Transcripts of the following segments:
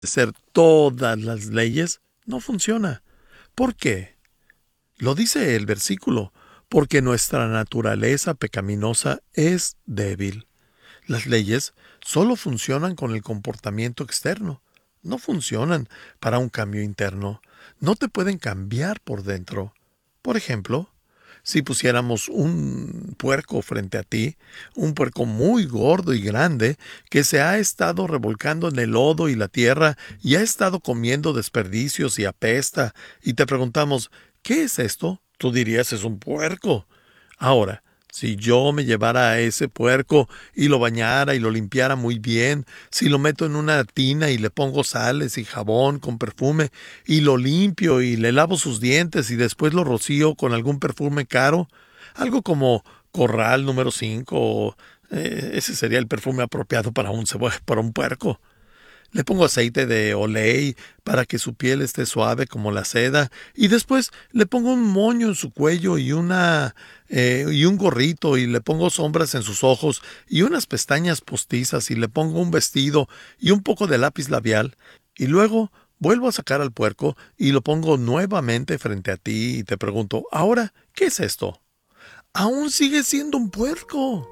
Ser todas las leyes no funciona. ¿Por qué? Lo dice el versículo, porque nuestra naturaleza pecaminosa es débil. Las leyes solo funcionan con el comportamiento externo, no funcionan para un cambio interno, no te pueden cambiar por dentro. Por ejemplo, si pusiéramos un puerco frente a ti, un puerco muy gordo y grande, que se ha estado revolcando en el lodo y la tierra y ha estado comiendo desperdicios y apesta, y te preguntamos, ¿qué es esto? Tú dirías, es un puerco. Ahora, si yo me llevara a ese puerco y lo bañara y lo limpiara muy bien, si lo meto en una tina y le pongo sales y jabón con perfume y lo limpio y le lavo sus dientes y después lo rocío con algún perfume caro, algo como Corral número 5, ese sería el perfume apropiado para un puerco. Le pongo aceite de olei para que su piel esté suave como la seda y después le pongo un moño en su cuello y un gorrito y le pongo sombras en sus ojos y unas pestañas postizas y le pongo un vestido y un poco de lápiz labial y luego vuelvo a sacar al puerco y lo pongo nuevamente frente a ti y te pregunto, ahora, ¿qué es esto? Aún sigue siendo un puerco.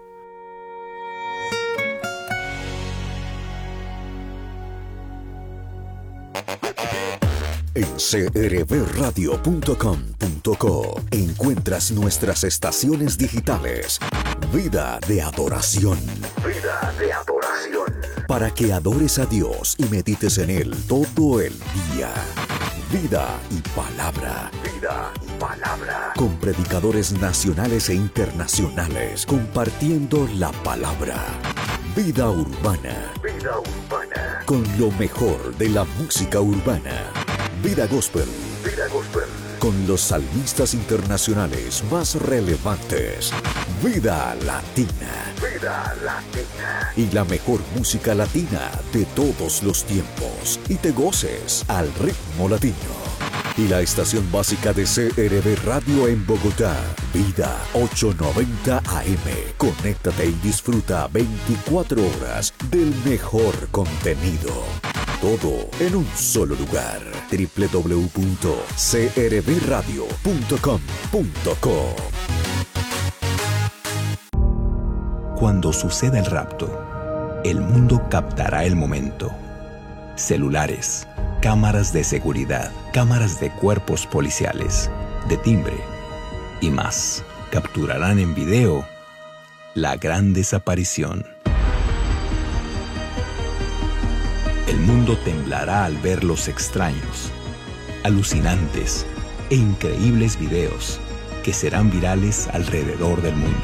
En crbradio.com.co encuentras nuestras estaciones digitales. Vida de adoración. Vida de adoración. Para que adores a Dios y medites en Él todo el día. Vida y palabra. Vida y palabra. Con predicadores nacionales e internacionales compartiendo la palabra. Vida urbana. Vida urbana. Con lo mejor de la música urbana. Vida Gospel. Vida Gospel. Con los salmistas internacionales más relevantes. Vida Latina. Vida Latina. Y la mejor música latina de todos los tiempos. Y te goces al ritmo latino. Y la estación básica de CRB Radio en Bogotá. Vida 890 AM. Conéctate y disfruta 24 horas del mejor contenido. Todo en un solo lugar. www.crbradio.com.co. Cuando suceda el rapto, el mundo captará el momento. Celulares, cámaras de seguridad, cámaras de cuerpos policiales, de timbre y más capturarán en video la gran desaparición. El mundo temblará al ver los extraños, alucinantes e increíbles videos que serán virales alrededor del mundo.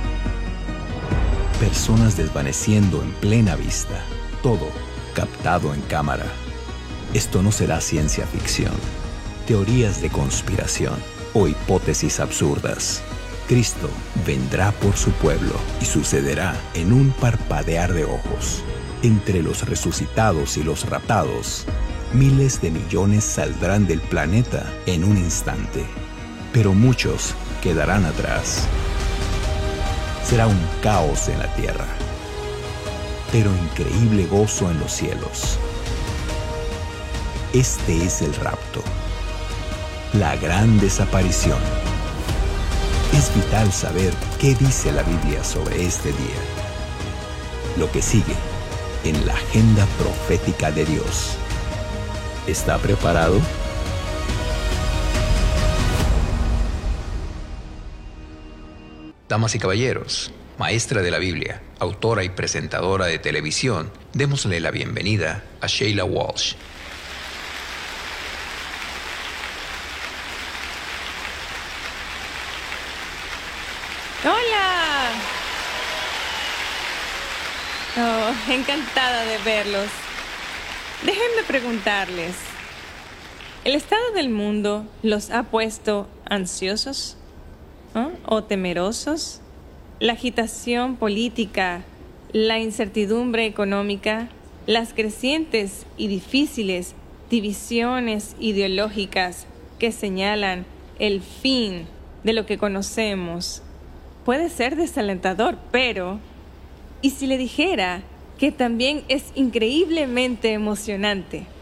Personas desvaneciendo en plena vista, todo captado en cámara. Esto no será ciencia ficción, teorías de conspiración o hipótesis absurdas. Cristo vendrá por su pueblo y sucederá en un parpadear de ojos. Entre los resucitados y los raptados, miles de millones saldrán del planeta en un instante, pero muchos quedarán atrás. Será un caos en la tierra, pero increíble gozo en los cielos. Este es el rapto, la gran desaparición. Es vital saber qué dice la Biblia sobre este día. Lo que sigue en la agenda profética de Dios. ¿Está preparado? Damas y caballeros, maestra de la Biblia, autora y presentadora de televisión, démosle la bienvenida a Sheila Walsh. ¡Hola! Oh, encantada de verlos. Déjenme preguntarles, ¿el estado del mundo los ha puesto ansiosos? ¿O temerosos? La agitación política, la incertidumbre económica, las crecientes y difíciles divisiones ideológicas que señalan el fin de lo que conocemos. Puede ser desalentador, pero ¿y si le dijera que también es increíblemente emocionante.